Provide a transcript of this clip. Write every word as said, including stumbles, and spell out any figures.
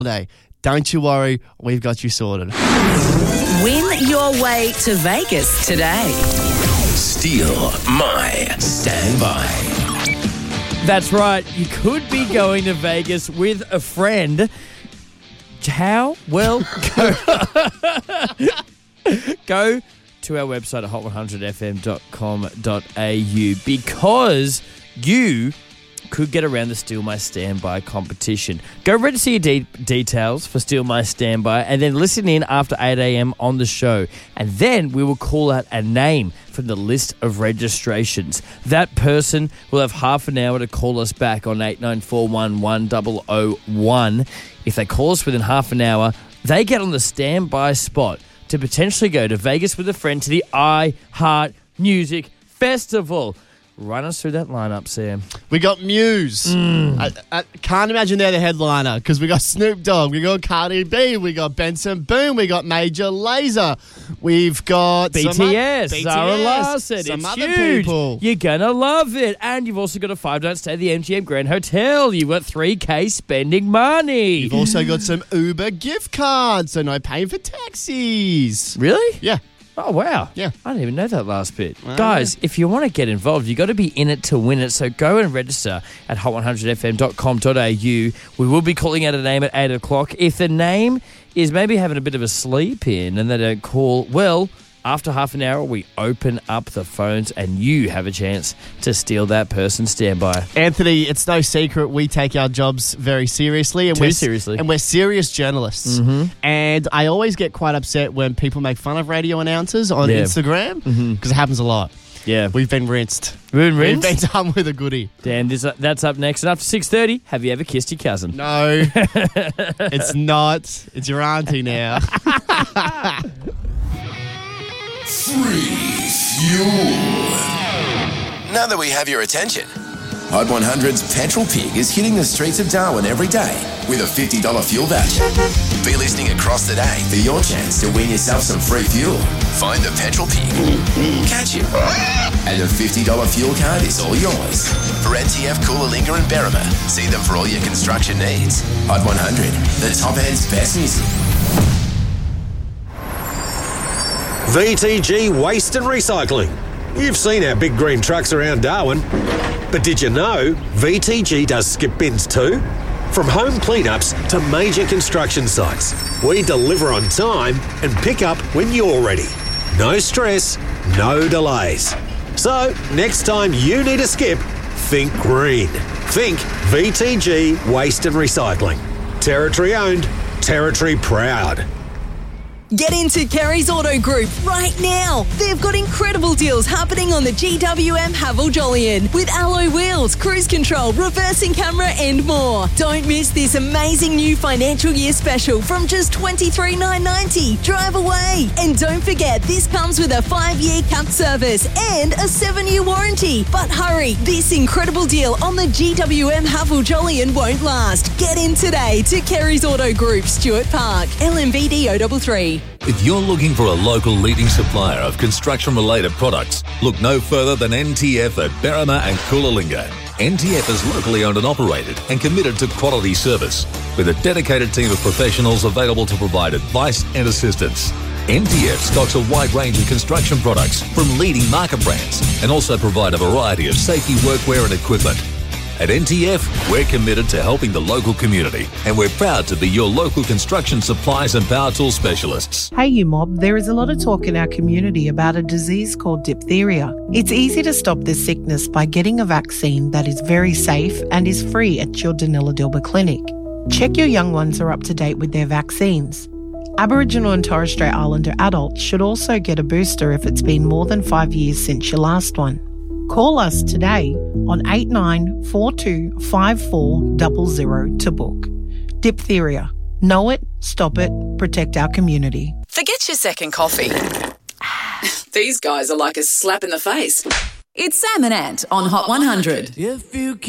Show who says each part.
Speaker 1: day. Don't you worry, we've got you sorted.
Speaker 2: Win your way to Vegas today.
Speaker 3: Steal My Standby.
Speaker 4: That's right. You could be going to Vegas with a friend. How? Well, go, go to our website at hot one hundred f m dot com dot a u because you could get around the Steal My Standby competition. Go register your de- details for Steal My Standby and then listen in after eight a.m. on the show. And then we will call out a name from the list of registrations. That person will have half an hour to call us back on eight nine four one one zero zero one. If they call us within half an hour, they get on the standby spot to potentially go to Vegas with a friend to the iHeart Music Festival. Run us through that lineup, Sam.
Speaker 1: We got Muse. Mm. I, I can't imagine they're the headliner because we got Snoop Dogg, we got Cardi B, we got Benson Boone, we got Major Lazer, we've got
Speaker 4: B T S,
Speaker 1: some,
Speaker 4: Zara
Speaker 1: B T S,
Speaker 4: Larsson.
Speaker 1: some
Speaker 4: It's
Speaker 1: other
Speaker 4: huge.
Speaker 1: people.
Speaker 4: You're gonna love it, and you've also got a five night stay at the M G M Grand Hotel. You've got three K spending money.
Speaker 1: You've also got some Uber gift cards, so no paying for taxis.
Speaker 4: Really?
Speaker 1: Yeah.
Speaker 4: Oh, wow.
Speaker 1: Yeah.
Speaker 4: I didn't even know that last bit.
Speaker 1: Uh,
Speaker 4: Guys, if you want to get involved, you've got to be in it to win it. So go and register at hot one hundred f m dot com dot a u. We will be calling out a name at eight o'clock. If the name is maybe having a bit of a sleep in and they don't call, well, after half an hour, we open up the phones and you have a chance to steal that person's standby.
Speaker 1: Anthony, it's no secret we take our jobs very seriously. And
Speaker 4: Too
Speaker 1: we're,
Speaker 4: seriously.
Speaker 1: And we're serious journalists.
Speaker 4: Mm-hmm.
Speaker 1: And I always get quite upset when people make fun of radio announcers on
Speaker 4: Yeah.
Speaker 1: Instagram because
Speaker 4: Mm-hmm.
Speaker 1: it happens a lot.
Speaker 4: Yeah.
Speaker 1: We've been rinsed.
Speaker 4: We've been rinsed?
Speaker 1: We've been done with a goodie.
Speaker 4: Dan, this, uh, that's up next. And after six thirty, have you ever kissed your cousin?
Speaker 1: No, it's not. It's your auntie now.
Speaker 3: Free fuel. Now that we have your attention, Hot one hundred's Petrol Pig is hitting the streets of Darwin every day with a fifty dollars fuel voucher. Be listening across the day for your chance to win yourself some free fuel. Find the Petrol Pig, catch him, and the fifty dollars fuel card is all yours. For N T F, Coolalingga and Berrima, see them for all your construction needs. Hot one hundred, the top end's best music.
Speaker 5: V T G Waste and Recycling. You've seen our big green trucks around Darwin, but did you know V T G does skip bins too? From home cleanups to major construction sites, we deliver on time and pick up when you're ready. No stress, no delays. So, next time you need a skip, think green. Think V T G Waste and Recycling. Territory owned, territory proud.
Speaker 2: Get into Kerry's Auto Group right now. They've got incredible deals happening on the G W M Haval Jolyon with alloy wheels, cruise control, reversing camera and more. Don't miss this amazing new financial year special from just twenty-three thousand nine hundred ninety dollars. Drive away. And don't forget, this comes with a five-year cap service and a seven-year warranty. But hurry, this incredible deal on the G W M Haval Jolyon won't last. Get in today to Kerry's Auto Group, Stuart Park, L M V D O three three.
Speaker 6: If you're looking for a local leading supplier of construction-related products, look no further than N T F at Berrima and Coolalingga. N T F is locally owned and operated and committed to quality service, with a dedicated team of professionals available to provide advice and assistance. N T F stocks a wide range of construction products from leading market brands and also provide a variety of safety workwear and equipment. At N T F, we're committed to helping the local community, and we're proud to be your local construction supplies and power tool specialists.
Speaker 7: Hey you mob, there is a lot of talk in our community about a disease called diphtheria. It's easy to stop this sickness by getting a vaccine that is very safe and is free at your Danila Dilba clinic. Check your young ones are up to date with their vaccines. Aboriginal and Torres Strait Islander adults should also get a booster if it's been more than five years since your last one. Call us today on eight nine four two five four zero zero to book. Diphtheria. Know it, stop it, protect our community.
Speaker 2: Forget your second coffee. These guys are like a slap in the face. It's Sam and Ant on Hot one hundred.
Speaker 8: If you